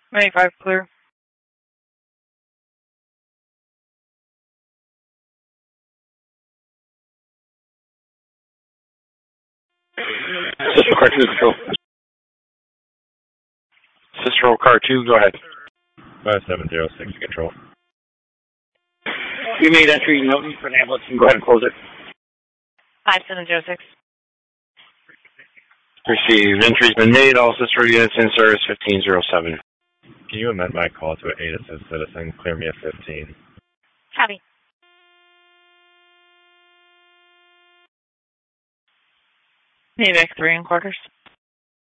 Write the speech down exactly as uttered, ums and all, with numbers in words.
ninety-five clear. Cicero Car two, control. Cicero Car two, go ahead. five seven zero six, control. You made entry, no need for an ambulance, you can go ahead and close it. five seven zero six. Received. Entry's been made. All Cicero units in service fifteen oh seven. Can you amend my call to an aid assist citizen? Clear me at fifteen. Copy. Need X three and quarters.